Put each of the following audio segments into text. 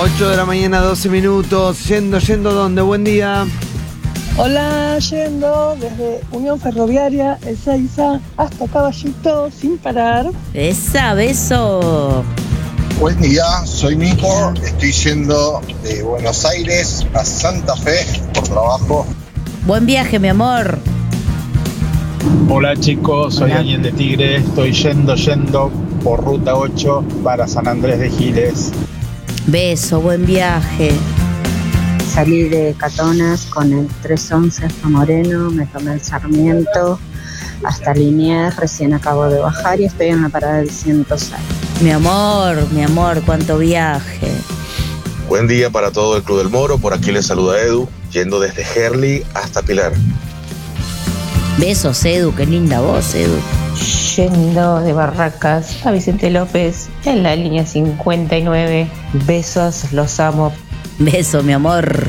8 de la mañana, 12 minutos. Yendo, ¿dónde? Buen día. Hola, yendo desde Unión Ferroviaria, Ezeiza, hasta Caballito, sin parar. Beso. Buen día, soy Nico, estoy yendo de Buenos Aires a Santa Fe por trabajo. Buen viaje, mi amor. Hola chicos, soy Daniel de Tigre, estoy yendo por Ruta 8 para San Andrés de Giles. Beso, buen viaje. Salí de Catonas con el 311 hasta Moreno, me tomé el Sarmiento hasta Liniers, recién acabo de bajar y estoy en la parada del 106. Mi amor, cuánto viaje. Buen día para todo el Club del Moro, por aquí les saluda Edu, yendo desde Herli hasta Pilar. Besos, Edu, qué linda voz, Edu. Yendo de Barracas a Vicente López en la línea 59. Besos, los amo. Beso, mi amor.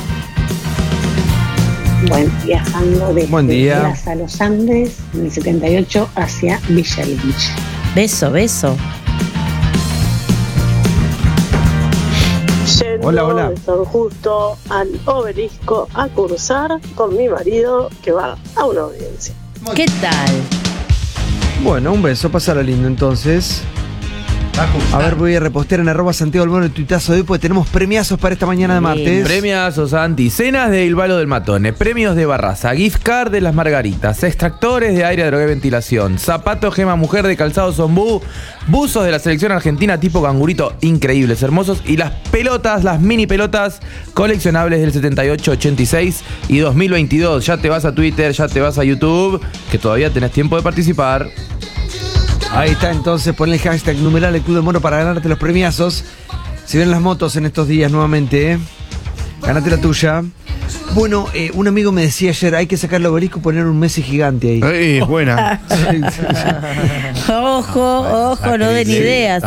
Viajando desde Buen día. Plaza Los Andes en el 78 hacia Villa Elvich. Beso. Yendo Hola. de San Justo al Obelisco a cursar con mi marido que va a una audiencia. ¿Qué tal? Bueno, un beso, pasala lindo entonces. A ver, voy a repostear en @Santiago del Moro el tuitazo de hoy, porque tenemos premiazos para esta mañana de martes. Premiazos, Santi. Cenas de Il Valo del Matone, premios de Barraza, gift card de Las Margaritas, extractores de aire, droga y ventilación, zapatos Gema Mujer de Calzado Zombú, buzos de la selección argentina tipo cangurito, increíbles, hermosos, y las pelotas, las mini pelotas coleccionables del 78, 86 y 2022. Ya te vas a Twitter, ya te vas a YouTube, que todavía tenés tiempo de participar. Ahí está, entonces pon el hashtag numeral el Club del Moro para ganarte los premiazos. Si ven las motos en estos días nuevamente, ganate la tuya. Bueno, un amigo me decía ayer, hay que sacar el obelisco y poner un Messi gigante ahí. Es buena. Ojo, no den ideas,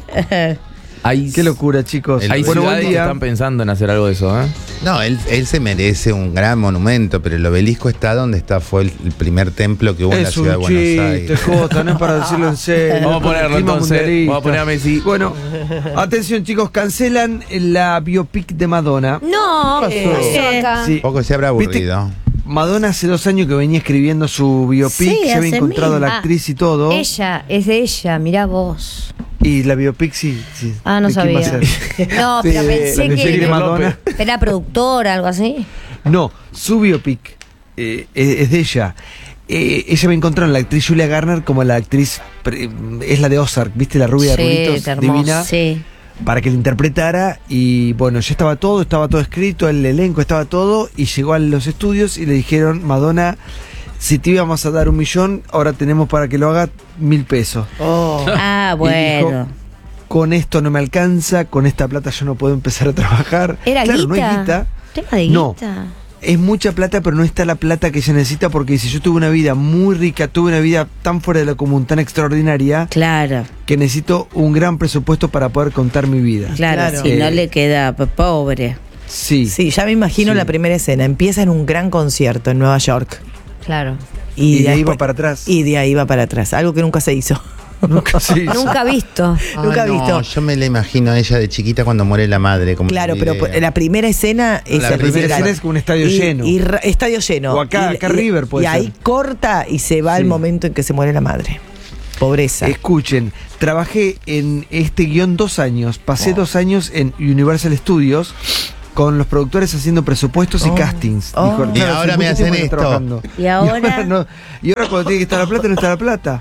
Qué locura, chicos. Hay Bueno, buen ciudades que día. están pensando en hacer algo de eso, ¿eh? No, él se merece un gran monumento, pero el obelisco está donde fue el primer templo que hubo en la Es ciudad de un Buenos chiste, Aires. Jota, no es para decirlo en serio. Vamos a ponerlo Clima entonces. mundialista. Vamos a poner a Messi. Bueno, atención chicos, cancelan la biopic de Madonna. No, ¿Qué pasó? acá. Sí. Poco se habrá aburrido. Madonna hace 2 años que venía escribiendo su biopic, Sí, se había hace encontrado a la mil. actriz y todo. Ella, es de ella, mirá vos. Y la biopic sí. Ah, no ¿De quién va a sabía. ser? No, pero pensé la biopic de que Madonna. era productora, algo así. No, su biopic es de ella. Ella me encontró en la actriz Julia Garner como la actriz, es la de Ozark, ¿viste? La rubia de rulitos, hermosa. divina. Sí. Para que la interpretara y bueno, ya estaba todo escrito, el elenco estaba todo y llegó a los estudios y le dijeron, Madonna, si te íbamos a dar 1 millón, ahora tenemos para que lo haga 1.000 pesos. Ah, Y bueno. dijo, con esto no me alcanza, con esta plata yo no puedo empezar a trabajar. ¿Era claro, no hay guita? guita. ¿Tema de No. guita? Es mucha plata, pero no está la plata que ella necesita porque dice, yo tuve una vida muy rica, tuve una vida tan fuera de lo común, tan extraordinaria, Claro, que necesito un gran presupuesto para poder contar mi vida. claro. Si no le queda pobre. Sí. Sí, ya me imagino Sí. la primera escena. Empieza en un gran concierto en Nueva York. Claro. Y de ahí después- va para atrás. Y de ahí va para atrás. Algo que nunca se hizo. Nunca se hizo. Nunca visto. Nunca No, visto. yo me la imagino a ella de chiquita cuando muere la madre. Como Claro, una pero idea. la primera escena es La primera escena es con un estadio lleno. estadio lleno. O acá River puede Y ahí ser. corta y se va Sí. al momento en que se muere la madre. Pobreza. Escuchen, trabajé en este guión 2 años, pasé 2 años en Universal Studios con los productores haciendo presupuestos y castings. Dijo, Y ahora hace me mucho hacen tiempo que esto. trabajando. Y ahora, no. Y ahora cuando tiene que estar la plata, no está la plata.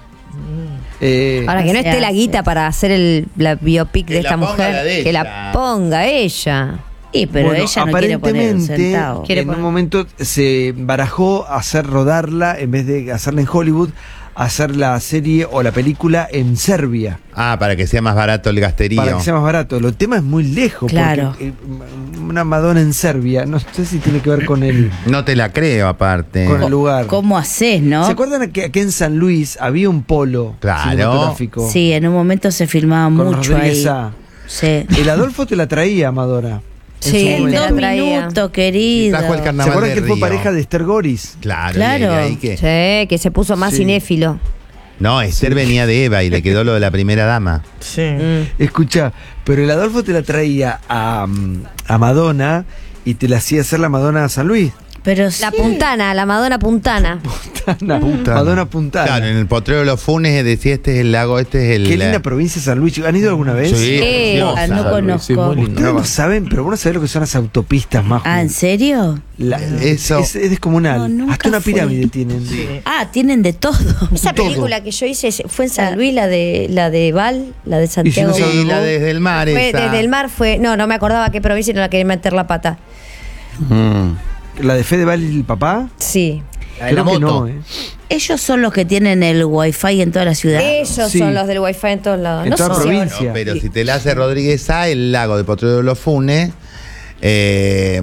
Para que no se esté la hace. guita para hacer la biopic Que de la esta ponga mujer, la de que ella. la ponga ella. y pero Bueno, ella no quiere poner un aparentemente, centavo. Quiere en poner- un momento se barajó hacer rodarla, en vez de hacerla en Hollywood, hacer la serie o la película en Serbia. Ah, para que sea más barato el gasterío. Para que sea más barato. Lo tema es muy lejos. Claro. Porque, una Madonna en Serbia, no sé si tiene que ver con el No te la creo, aparte. con el lugar. ¿Cómo haces, no? ¿Se acuerdan que aquí en San Luis había un polo Claro. cinematográfico? Sí, en un momento se filmaba Con mucho Rodríguez ahí. Sá. Sí. El Adolfo te la traía, Madonna. en Sí, su te momento. la Dos traía. minutos, querido. Trajo el ¿Se carnaval acuerdan de que él fue Río. pareja de Esther Goris? Claro, Claro. y ahí que... Sí, que se puso más Sí. cinéfilo. No, Esther venía de Eva y le quedó lo de la primera dama. Sí. Escucha, pero el Adolfo te la traía a Madonna y te la hacía hacer la Madonna San Luis. Pero La puntana, la Madonna puntana. Madonna Puntana. Claro, en el Potrero de los Funes decía, este es el lago, este es el... Qué linda provincia San Luis. ¿Han ido alguna vez? Sí, preciosa. no conozco. Sí, muy lindo. Ustedes no saben, pero vos no sabés lo que son las autopistas más. ¿En serio? Eso. Es descomunal. No, nunca Hasta una fui. pirámide tienen. Tienen de todo. Esa película que yo hice fue en San Luis, la de Val, la de Santiago. Sí, la desde el mar Fue esa. desde el mar fue. No me acordaba qué provincia y no la quería meter la pata. ¿La de Fedeval y el papá? Sí. Creo que no, Ellos son los que tienen el wifi en toda la ciudad. Ellos Sí. son los del wifi en todos lados. En No toda sé si ahora- provincia. No, pero si te la hace Rodríguez A, el lago de Potrero de los Funes es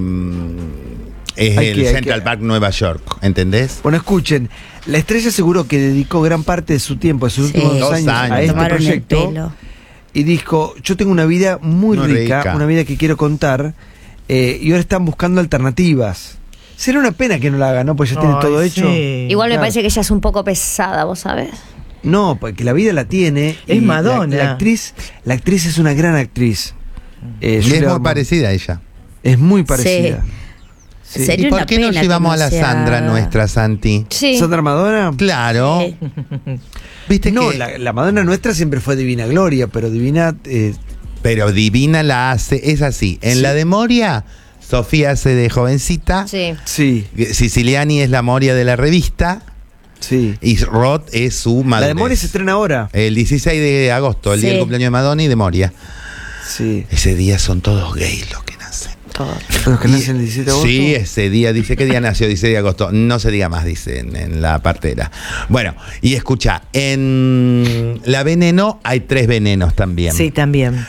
Hay el que- hay Central que- Park Nueva York, ¿entendés? Bueno, escuchen. La estrella aseguró que dedicó gran parte de su tiempo, de sus Sí. últimos 2 2 años, años. a este Tomaron el proyecto. pelo. Y dijo, yo tengo una vida muy rica, una vida que quiero contar, y ahora están buscando alternativas. Será una pena que no la haga, ¿no? Pues ya tiene Ay, todo sí. hecho. Igual me Claro. parece que ella es un poco pesada, ¿vos sabés? No, porque la vida la tiene. Es y Madonna. La actriz es una gran actriz. Y es Julia muy Ormond. parecida a ella. Es muy parecida. Sí. Sería ¿Y por una qué no pena llevamos que a la sea- Sandra nuestra, Santi? Sí. ¿Sandra Madonna? Claro. Sí. ¿Viste No, que la Madonna nuestra siempre fue Divina Gloria, pero Divina... Pero Divina la hace, es así. En Sí. la de Moria, Sofía hace de jovencita. Sí. sí, Siciliani es la Moria de la revista. sí. Y Roth es su madre. La de Moria se estrena ahora. El 16 de agosto, el día Sí. del cumpleaños de Madonna y de Moria. Sí. Ese día son todos gays los que nacen. Los que nacen el 17 de agosto. Sí, ese día, dice, ¿qué día nació? 16 de agosto. No se diga más, dice en la partera. Bueno, y escucha, en La Veneno hay 3 venenos también. Sí, también.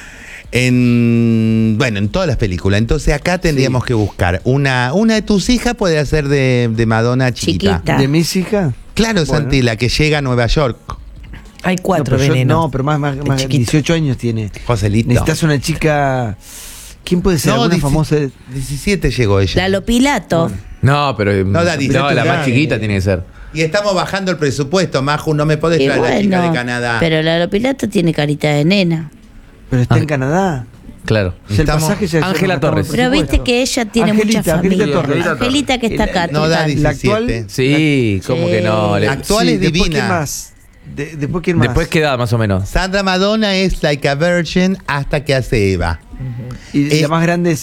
En todas las películas. Entonces acá tendríamos que buscar una de tus hijas puede hacer de Madonna chiquita. Chiquita. ¿De mis hijas? Claro, Bueno. Santi, la que llega a Nueva York. Hay 4 no, pero venenos. no, pero más chiquito. 18 años tiene. Joselito. Necesitas una chica... ¿Quién puede ser? No, ¿Alguna 17 famosa? 17 llegó ella. Lalo Pilato. No, pero. No, Dani, la grande. más chiquita tiene que ser. Y estamos bajando el presupuesto, Maju, no me podés Y traer la chica de bueno, Canadá. pero Lalo Pilato tiene carita de nena. Pero está en Canadá. Claro. Ya el Estamos- pasaje ya Ángela estamos Torres. Pero viste presupuesto. que ella tiene Angelita, mucha Angelita familia. Torres. Angelita que está acá. No da ¿qué tal? La 17. actual. Sí, ¿cómo que no? Sí. Le- Actual es después, divina. ¿quién más? Después, ¿quién más? Después queda más o menos. Sandra Madonna es like a virgin hasta que hace Eva. Y la más grande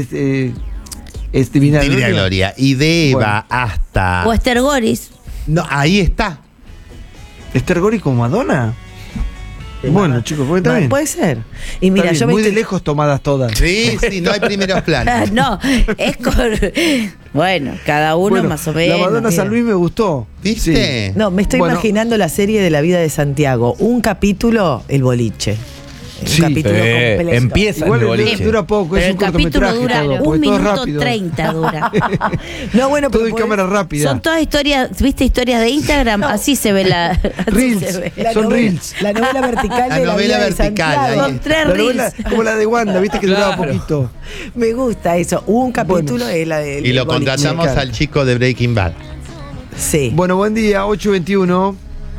es Divina Divina Gloria. Y de Eva hasta... O Esther Goris. No, ahí está. ¿Esther Gori como Madonna? Bueno, chicos, porque está bien. Puede ser. Y mira, Está bien, yo me muy de estoy- lejos tomadas todas. Sí, no hay primeros planos. No, es con. Bueno, cada uno Bueno, más o menos. La Madonna San Luis me gustó. ¿Viste? No, me estoy Bueno. imaginando la serie de la vida de Santiago. Un capítulo, el boliche. Un Sí. capítulo completo. Empieza Igual el boliche. dura poco, Pero es el un capítulo cortometraje dura todo, 1 porque todo es minuto rápido. 30 dura. No, bueno, Todo pero en podés- cámara rápida. Son todas historias, ¿viste? Historias de Instagram, así se ve la. así Reels. se ve. La Son novela, reels. La novela vertical La de la novela vida de vertical, Santiago. ahí. Son 3 La novela, reels. como la de Wanda, viste que duraba Claro. poquito. Me gusta eso. Un capítulo es la de. Y lo contratamos al chico de Breaking Bad. Sí. Bueno, buen día, 8:21.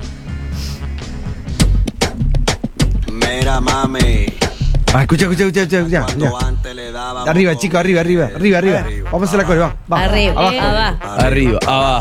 Mira, mami. Ah, escucha. Arriba, chico, arriba. Vamos a hacer la core, va. Arriba, Abajo. abajo. Arriba, abajo.